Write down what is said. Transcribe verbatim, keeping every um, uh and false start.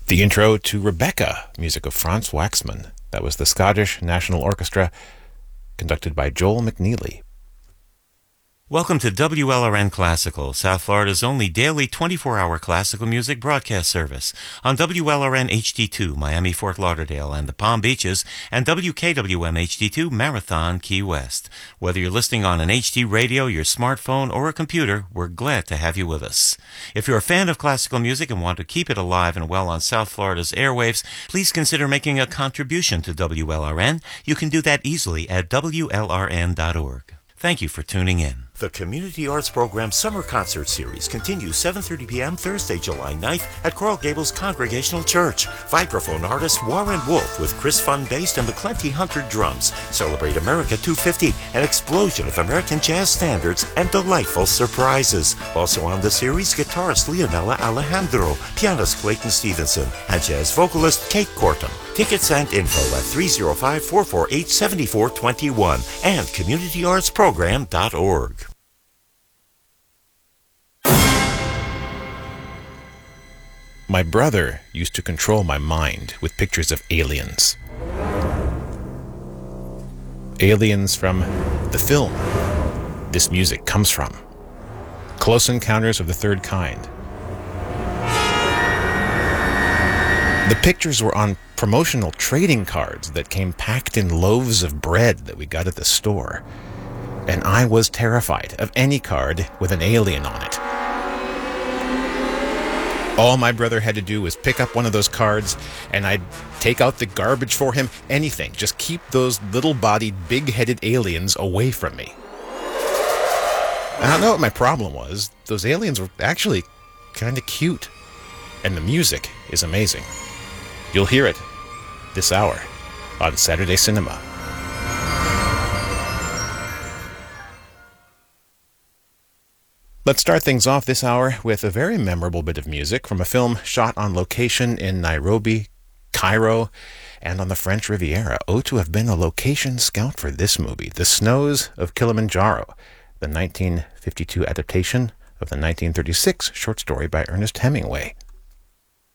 The intro to Rebecca, music of Franz Waxman. That was the Scottish National Orchestra, conducted by Joel McNeely. Welcome to W L R N Classical, South Florida's only daily twenty-four hour classical music broadcast service. On W L R N H D two, Miami, Fort Lauderdale, and the Palm Beaches, and W K W M H D two, Marathon, Key West. Whether you're listening on an H D radio, your smartphone, or a computer, we're glad to have you with us. If you're a fan of classical music and want to keep it alive and well on South Florida's airwaves, please consider making a contribution to W L R N. You can do that easily at W L R N dot org. Thank you for tuning in. The Community Arts Program Summer Concert Series continues seven thirty p.m. Thursday, July ninth at Coral Gables Congregational Church. Vibraphone artist Warren Wolf with Chris Fun bass and McClenty Hunter drums celebrate America two fifty, an explosion of American jazz standards and delightful surprises. Also on the series, guitarist Leonela Alejandro, pianist Clayton Stevenson, and jazz vocalist Kate Cortum. Tickets and info at three oh five, four four eight, seven four two one and community arts program dot org. My brother used to control my mind with pictures of aliens. Aliens from the film this music comes from. Close Encounters of the Third Kind. The pictures were on promotional trading cards that came packed in loaves of bread that we got at the store. And I was terrified of any card with an alien on it. All my brother had to do was pick up one of those cards, and I'd take out the garbage for him. Anything. Just keep those little-bodied, big-headed aliens away from me. I don't know what my problem was. Those aliens were actually kind of cute. And the music is amazing. You'll hear it this hour on Saturday Cinema. Let's start things off this hour with a very memorable bit of music from a film shot on location in Nairobi, Cairo, and on the French Riviera. Oh, to have been a location scout for this movie, The Snows of Kilimanjaro, the nineteen fifty-two adaptation of the nineteen thirty-six short story by Ernest Hemingway.